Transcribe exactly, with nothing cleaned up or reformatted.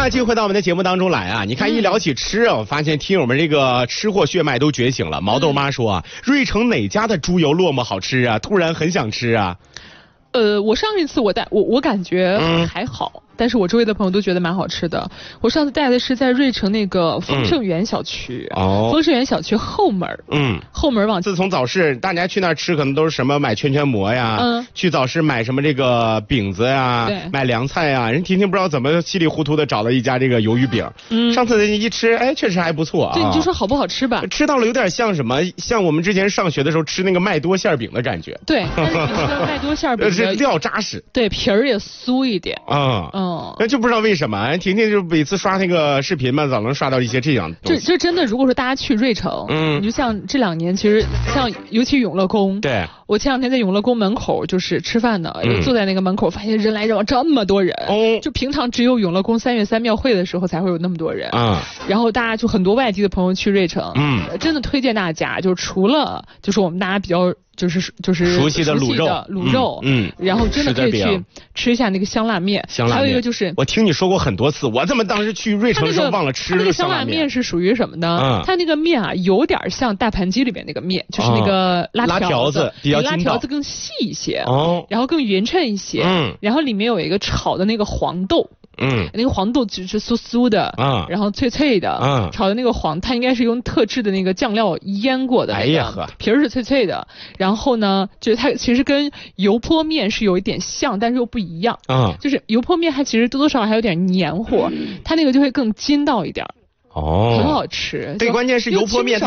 呢，继续回到我们的节目当中来啊！你看，一聊起吃啊，我发现听友们这个吃货血脉都觉醒了。毛豆妈说啊，瑞城哪家的猪油烙馍好吃啊？突然很想吃啊。 呃，我上一次我带我我感觉还好。嗯，但是我周围的朋友都觉得蛮好吃的。我上次带的是在瑞城那个丰盛园小区，嗯、哦，丰盛园小区后门，嗯，后门往。 自从早市大家去那儿吃，可能都是什么买圈圈馍呀，嗯，去早市买什么这个饼子呀，对，买凉菜呀。人婷婷不知道怎么稀里糊涂的找了一家这个鱿鱼饼，嗯，上次一吃，哎，确实还不错啊。 对，你就说好不好吃吧？ 吃到了有点像什么，像我们之前上学的时候吃那个麦多馅饼的感觉。 对，但是你那个麦多馅饼是料扎实， 对，皮儿也酥一点。 啊，嗯，那就不知道为什么，婷婷就每次刷那个视频嘛，总能刷到一些这样的东西。 这这真的，如果说大家去瑞城，嗯，你就像这两年，其实像尤其永乐宫， 对， 我前两天在永乐宫门口就是吃饭呢，嗯、坐在那个门口，发现人来人往这么多人，哦，就平常只有永乐宫三月三庙会的时候才会有那么多人啊。然后大家就很多外地的朋友去瑞城，嗯，真的推荐大家，就是除了就是我们大家比较。就是就是熟悉的卤肉， 卤肉，嗯，然后真的可以去吃一下那个香辣面。 香辣面， 还有一个就是， 我听你说过很多次，我怎么当时去瑞城的时候忘了吃那个香辣面是属于什么呢？嗯，它那个面啊，有点像大盘鸡里面那个面，就是那个拉条子， 比较拉条子更细一些，哦，然后更匀称一些，嗯，然后里面有一个炒的那个黄豆。嗯，那个黄豆就是酥酥的，嗯，然后脆脆的，嗯，炒的那个黄，它应该是用特制的那个酱料腌过的， 哎呀呵， 皮儿是脆脆的，然后呢，就是它其实跟油泼面是有一点像，但是又不一样，嗯，就是油泼面它其实多多少少还有点黏糊，它那个就会更筋道一点，哦，很好吃。 对，关键是油泼面它